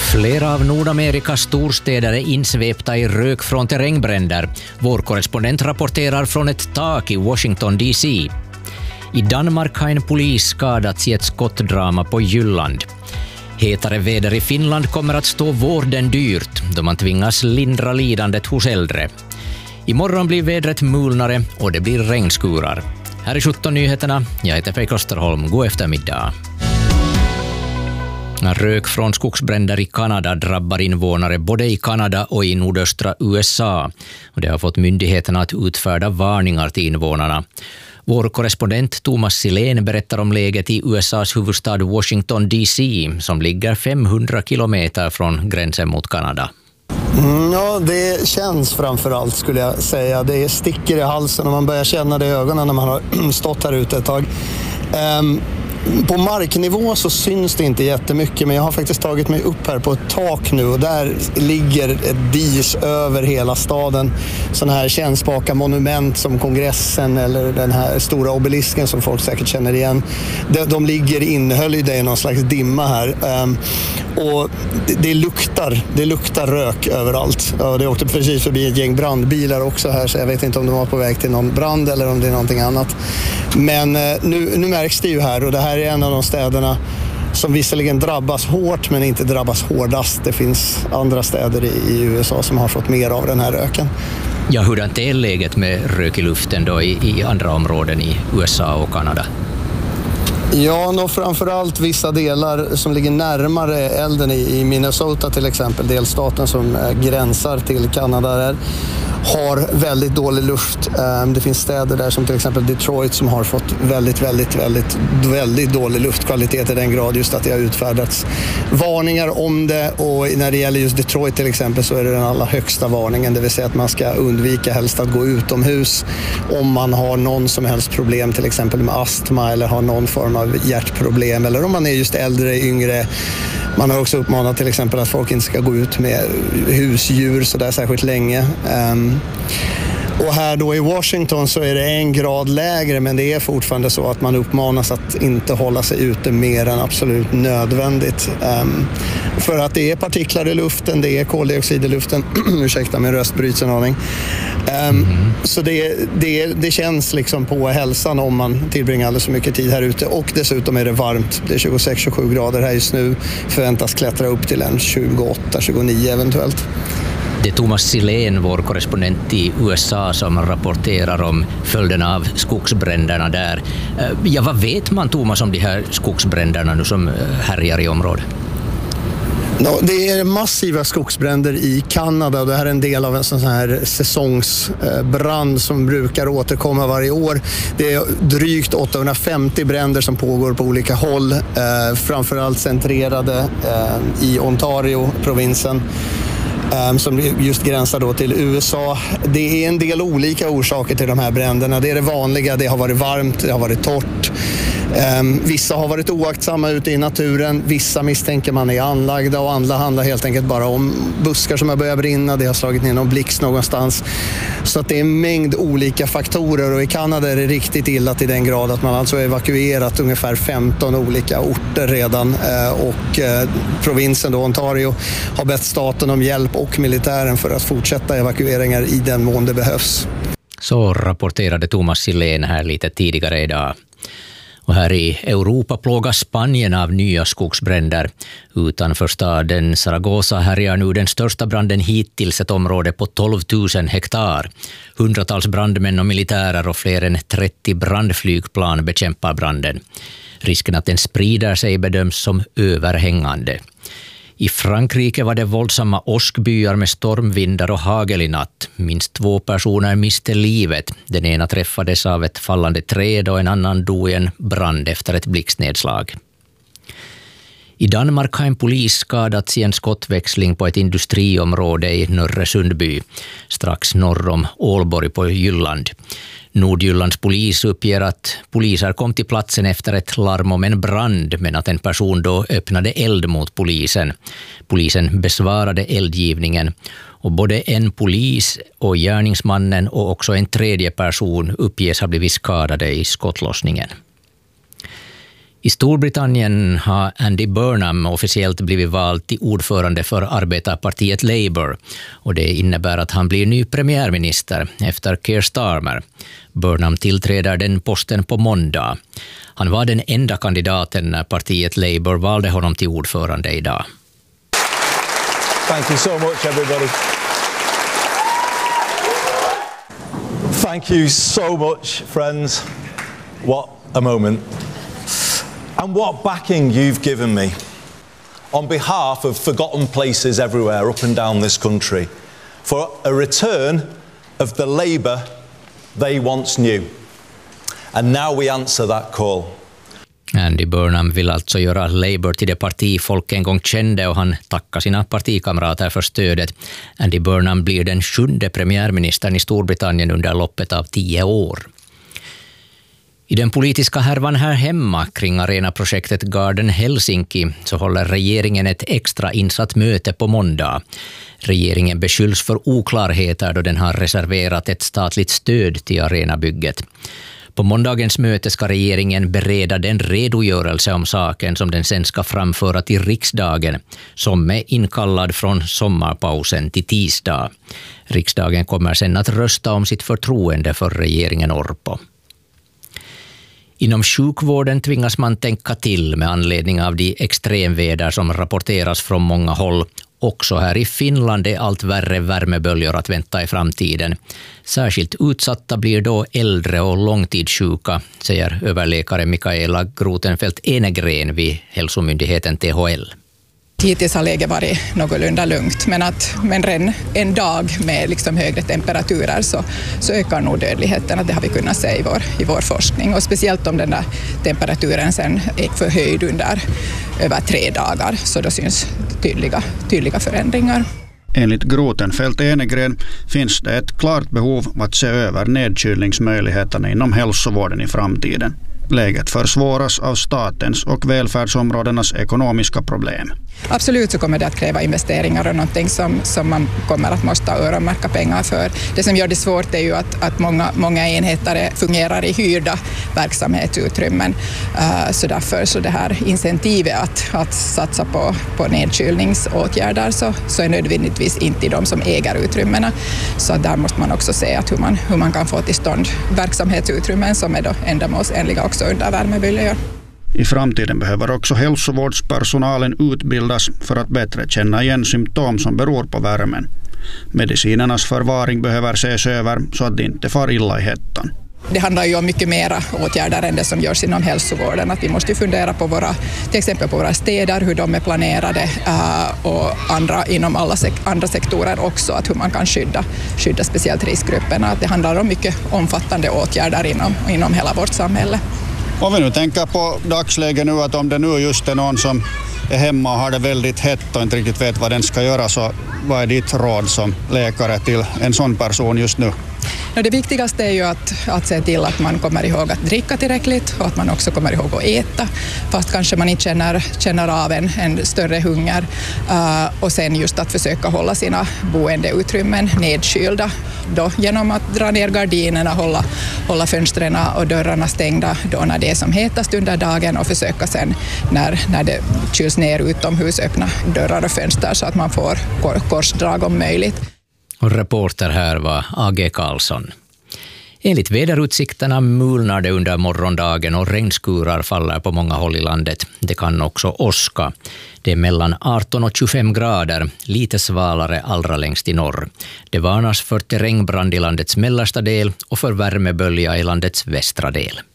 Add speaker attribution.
Speaker 1: Flera av Nordamerikas storstäder är insvepta i rök från terrängbränder. Vår korrespondent rapporterar från ett tak i Washington DC. I Danmark har en polis skadats i ett skottdrama på Jylland. Hetare väder i Finland kommer att stå vården dyrt då man tvingas lindra lidandet hos äldre. Imorgon blir vädret mulnare och det blir regnskurar. Här är 17 nyheterna. Jag heter Fej Klosterholm. God eftermiddag. Rök från skogsbränder i Kanada drabbar invånare både i Kanada och i nordöstra USA. Och det har fått myndigheterna att utfärda varningar till invånarna. Vår korrespondent Thomas Silén berättar om läget i USAs huvudstad Washington DC som ligger 500 kilometer från gränsen mot Kanada.
Speaker 2: Ja, det känns framförallt skulle jag säga. Det sticker i halsen och man börjar känna det i ögonen när man har stått här ute ett tag. På marknivå så syns det inte jättemycket, men jag har faktiskt tagit mig upp här på ett tak nu och där ligger ett dis över hela staden. Sådana här kännspaka monument som kongressen eller den här stora obelisken som folk säkert känner igen. De ligger innehöljda i någon slags dimma här. Och det luktar rök överallt. Ja, det åkte precis förbi ett gäng brandbilar också här, så jag vet inte om de var på väg till någon brand eller om det är någonting annat. Men nu märks det ju här, och det här är en av de städerna som visserligen drabbas hårt men inte drabbas hårdast. Det finns andra städer i USA som har fått mer av den här röken.
Speaker 1: Ja, hurdant är läget med rök i luften då i andra områden i USA och Kanada?
Speaker 2: Ja, framförallt vissa delar som ligger närmare elden i Minnesota till exempel, delstaten som gränsar till Kanada där, har väldigt dålig luft. Det finns städer där som till exempel Detroit som har fått väldigt dålig luftkvalitet i den grad just att det har utfärdats varningar om det, och när det gäller just Detroit till exempel så är det den allra högsta varningen, det vill säga att man ska undvika helst att gå utomhus om man har någon som helst problem till exempel med astma eller har någon form av hjärtproblem, eller om man är just äldre, yngre. Man har också uppmanat till exempel att folk inte ska gå ut med husdjur så där särskilt länge. Och här då i Washington så är det 1 grad lägre, men det är fortfarande så att man uppmanas att inte hålla sig ute mer än absolut nödvändigt. För att det är partiklar i luften, det är koldioxid i luften. Ursäkta, min röst bryts en aning. Så det känns liksom på hälsan om man tillbringar alldeles så mycket tid här ute, och dessutom är det varmt. Det är 26-27 grader här just nu, förväntas klättra upp till en 28-29 eventuellt.
Speaker 1: Det är Thomas Silén, vår korrespondent i USA, som rapporterar om följderna av skogsbränderna där. Ja, vad vet man, Thomas, om de här skogsbränderna nu som härjar i området?
Speaker 2: Det är massiva skogsbränder i Kanada, och det här är en del av en sån här säsongsbrand som brukar återkomma varje år. Det är drygt 850 bränder som pågår på olika håll, framförallt centrerade i Ontario-provinsen. Som just gränsar då till USA. Det är en del olika orsaker till de här bränderna. Det är det vanliga, det har varit varmt, det har varit torrt. Vissa har varit oaktsamma ute i naturen, vissa misstänker man är anlagda, och andra handlar helt enkelt bara om buskar som har börjat brinna, det har slagit ner någon blixt någonstans. Så att det är en mängd olika faktorer, och i Kanada är det riktigt illa till den grad att man alltså har evakuerat ungefär 15 olika orter redan, och provinsen då, Ontario, har bett staten om hjälp och militären för att fortsätta evakueringar i den mån det behövs.
Speaker 1: Så rapporterade Thomas Silén här lite tidigare idag. Och här i Europa plågas Spanien av nya skogsbränder. Utanför staden Zaragoza härjar nu den största branden hittills, ett område på 12 000 hektar. Hundratals brandmän och militärer och fler än 30 brandflygplan bekämpar branden. Risken att den sprider sig bedöms som överhängande. I Frankrike var det våldsamma åskbyar med stormvindar och hagel i natt. Minst 2 personer miste livet. Den ena träffades av ett fallande träd och en annan dog i en brand efter ett blixtnedslag. I Danmark har en polis skadats i en skottväxling på ett industriområde i Norre Sundby, strax norr om Ålborg på Jylland. Nordjyllands polis uppger att poliser kom till platsen efter ett larm om en brand, men att en person då öppnade eld mot polisen. Polisen besvarade eldgivningen, och både en polis och gärningsmannen och också en tredje person uppges ha blivit skadade i skottlossningen. I Storbritannien har Andy Burnham officiellt blivit vald till ordförande för arbetarpartiet Labour och det innebär att han blir ny premiärminister efter Keir Starmer. Burnham tillträder den posten på måndag. Han var den enda kandidaten när partiet Labour valde honom till ordförande idag.
Speaker 3: Thank you so much, everybody. Thank you so much, friends. What a moment. And what backing you've given me. On behalf of forgotten places everywhere up and down this country, for a return of the Labour they once knew. And now we answer that call.
Speaker 1: Andy Burnham vill alltså göra Labour till det parti folk en gång kände och han tackar sina partikamrater för stödet. Andy Burnham blir den 7:e premiärministern i Storbritannien under loppet av 10 år. I den politiska härvan här hemma kring arenaprojektet Garden Helsinki så håller regeringen ett extra insatt möte på måndag. Regeringen beskylls för oklarheter då den har reserverat ett statligt stöd till arenabygget. På måndagens möte ska regeringen bereda den redogörelse om saken som den sen ska framföra till riksdagen, som är inkallad från sommarpausen till tisdag. Riksdagen kommer sen att rösta om sitt förtroende för regeringen Orpo. Inom sjukvården tvingas man tänka till med anledning av de extremväder som rapporteras från många håll. Också här i Finland är allt värre värmeböljor att vänta i framtiden. Särskilt utsatta blir då äldre och långtidssjuka, säger överläkare Mikaela Grotenfeldt-Enegren vid hälsomyndigheten THL.
Speaker 4: Hittills har läget varit någorlunda lugnt, men redan en dag med liksom högre temperaturer så ökar nog dödligheten. Det har vi kunnat se i vår forskning. Och speciellt om den där temperaturen sen är förhöjd under över 3 dagar, så då syns tydliga förändringar.
Speaker 5: Enligt Grotenfeldt-Enegren finns det ett klart behov att se över nedkylningsmöjligheterna inom hälsovården i framtiden. Läget försvåras av statens och välfärdsområdenas ekonomiska problem.
Speaker 4: Absolut så kommer det att kräva investeringar och någonting som man kommer att måste öronmärka pengar för. Det som gör det svårt är ju att många enheter fungerar i hyrda verksamhetsutrymmen. Så därför så det här incentivet att satsa på nedkylningsåtgärder så är nödvändigtvis inte de som äger utrymmena. Så där måste man också se att hur man kan få till stånd verksamhetsutrymmen som är då ändamålsenliga också under värmeböljor.
Speaker 5: I framtiden behöver också hälsovårdspersonalen utbildas för att bättre känna igen symptom som beror på värmen. Medicinernas förvaring behöver ses över så att det inte far illa i hettan.
Speaker 4: Det handlar ju om mycket mera åtgärder än det som görs inom hälsovården. Att vi måste fundera på till exempel på våra städer, hur de är planerade och inom andra sektorer också, att hur man kan skydda speciellt riskgrupperna. Att det handlar om mycket omfattande åtgärder inom hela vårt samhälle.
Speaker 5: Om vi nu tänker på dagsläget nu, att om det nu just är någon som är hemma och har det väldigt hett och inte riktigt vet vad den ska göra, så vad är ditt råd som läkare till en sån person just nu?
Speaker 4: Det viktigaste är ju att se till att man kommer ihåg att dricka tillräckligt och att man också kommer ihåg att äta, fast kanske man inte känner av en större hunger. Och sen just att försöka hålla sina boendeutrymmen nedkylda då, genom att dra ner gardinerna, hålla fönstren och dörrarna stängda då när det är som hetast under dagen, och försöka sen när det kyls ner utomhus öppna dörrar och fönster så att man får korsdrag om möjligt.
Speaker 1: Och reporter här var A.G. Karlsson. Enligt väderutsikterna mulnar det under morgondagen och regnskurar faller på många håll i landet. Det kan också åska. Det är mellan 18 och 25 grader, lite svalare allra längst i norr. Det varnas för terrängbrand i landets mellersta del och för värmebölja i landets västra del.